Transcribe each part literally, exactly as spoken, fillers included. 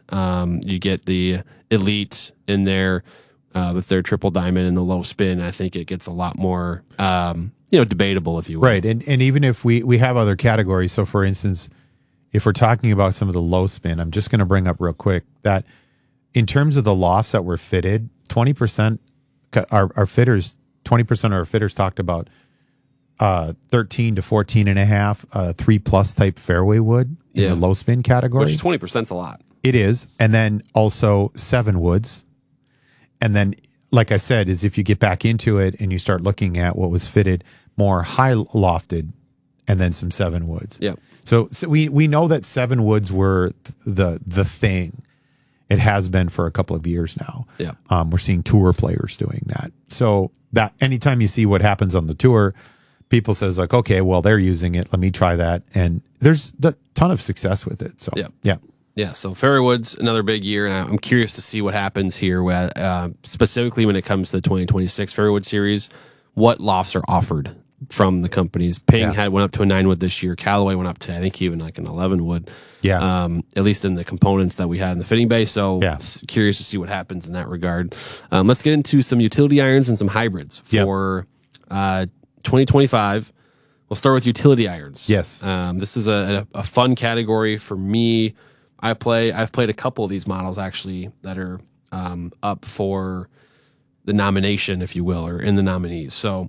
Um, you get the Elite in there uh, with their triple diamond and the low spin. I think it gets a lot more, um, you know, debatable, if you will. Right. And and even if we, we have other categories, so for instance, if we're talking about some of the low spin, I'm just going to bring up real quick that in terms of the lofts that were fitted, twenty percent, our, our fitters, twenty percent of our fitters talked about uh, thirteen to fourteen and a half, uh, three plus type fairway wood in Yeah. the low spin category. Which twenty percent is a lot. It is. And then also seven woods. And then, like I said, is if you get back into it and you start looking at what was fitted more high lofted and then some seven woods. Yeah. So, so we, we know that seven woods were the, the thing. It has been for a couple of years now. Yeah. Um, we're seeing tour players doing that. So that anytime you see what happens on the tour, people says like, okay, well, they're using it. Let me try that. And there's a ton of success with it. So Yeah. yeah. Yeah, so Fairway Woods, another big year, and I'm curious to see what happens here, with, uh, specifically when it comes to the twenty twenty-six Fairway Wood Series. What lofts are offered from the companies? Ping Yeah. had went up to a nine wood this year. Callaway went up to, I think, even like an eleven wood. Yeah. Um, at least in the components that we had in the fitting bay. So Yeah. s- curious to see what happens in that regard. Um, let's get into some utility irons and some hybrids Yep. for uh, twenty twenty-five. We'll start with utility irons. Yes. Um, this is a, a, a fun category for me. I play. I've played a couple of these models actually that are um, up for the nomination, if you will, or in the nominees. So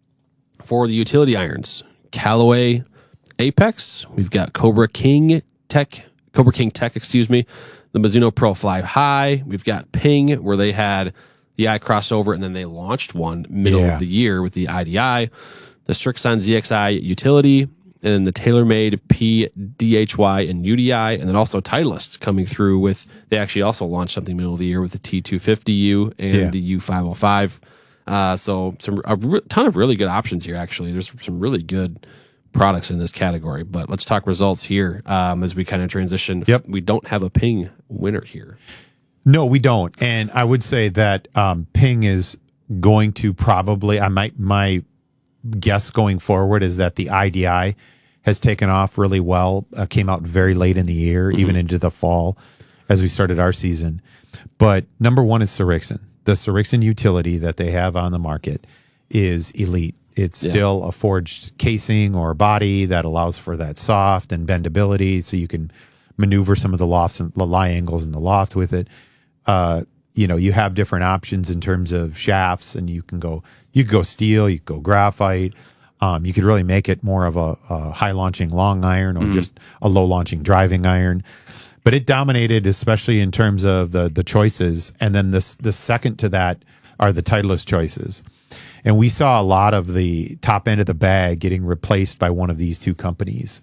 for the utility irons, Callaway Apex, we've got Cobra King Tech, Cobra King Tech, excuse me, the Mizuno Pro Fly High. We've got Ping, where they had the I crossover, and then they launched one middle Yeah. of the year with the I D I, the Strixon Z X I utility, and the TaylorMade P D H Y and U D I, and then also Titleist coming through with, they actually also launched something middle of the year with the T two fifty U and Yeah. the U five oh five. Uh, so some a re- ton of really good options here, actually. There's some really good products in this category, but let's talk results here um, as we kind of transition. Yep. We don't have a Ping winner here. No, we don't. And I would say that um, Ping is going to probably, I might, my guess going forward is that the I D I has taken off really well, uh, came out very late in the year, mm-hmm. even into the fall as we started our season. But number one is Srixon. The Srixon utility that they have on the market is elite. It's Yeah. still a forged casing or body that allows for that soft and bendability, so you can maneuver some of the lofts and the lie angles in the loft with it. Uh, you know, you have different options in terms of shafts, and you can go, you could go steel, you could go graphite. Um, you could really make it more of a, a high launching long iron or mm-hmm. just a low launching driving iron. But it dominated, especially in terms of the the choices. And then this the second to that are the Titleist choices. And we saw a lot of the top end of the bag getting replaced by one of these two companies.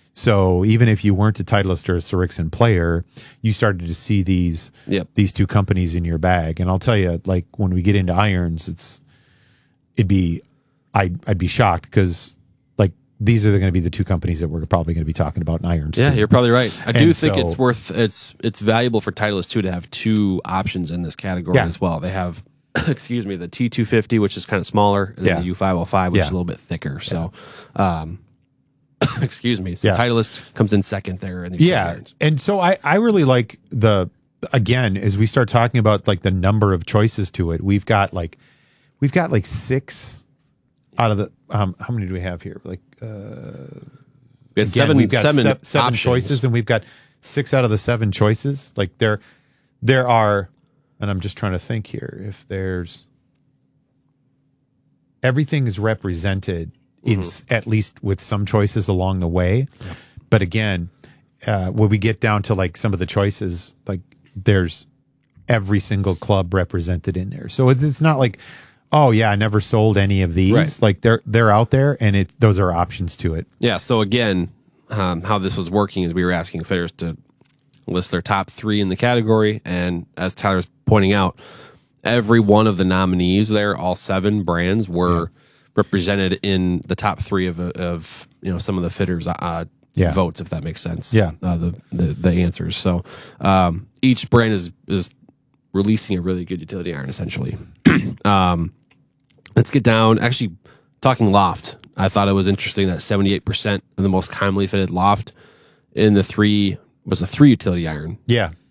So even if you weren't a Titleist or a Srixon player, you started to see these Yep. these two companies in your bag. And I'll tell you, like when we get into irons, it's it'd be I'd, I'd be shocked because like these are going to be the two companies that we're probably going to be talking about in irons. Yeah, too. you're probably right. I do And think so- it's worth it's it's valuable for Titleist too to have two options in this category Yeah. as well. They have excuse me, the T two fifty, which is kind of smaller, and Yeah. then the U five oh five, which Yeah. is a little bit thicker. So um excuse me. So Yeah. Titleist comes in second there in the Yeah. irons. And so I, I really like the, again, as we start talking about like the number of choices to it, we've got like, we've got like six out of the, um, how many do we have here? Like, uh, We had again, seven we've got seven, se- seven options. choices, and we've got six out of the seven choices. Like there, there are, and I'm just trying to think here, if there's, everything is represented. It's at least with some choices along the way. Yep. But again, uh, when we get down to like some of the choices, like there's every single club represented in there. So it's, it's not like, oh yeah, I never sold any of these. Right. Like they're, they're out there, and it, those are options to it. Yeah, so again, um, how this was working is we were asking fitters to list their top three in the category, and as Tyler's pointing out, every one of the nominees there, all seven brands, were Yeah. represented in the top three of of you know some of the fitters' uh, Yeah. votes, if that makes sense. Yeah. uh, the, the the answers. So um, each brand is is releasing a really good utility iron, essentially. um, let's get down. Actually, talking loft, I thought it was interesting that seventy-eight percent of the most commonly fitted loft in the three was a three utility iron. Yeah.